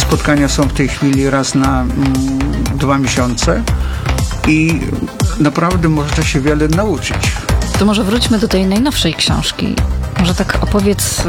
spotkania są w tej chwili raz na 2 miesiące i naprawdę można się wiele nauczyć. To może wróćmy do tej najnowszej książki. Może tak opowiedz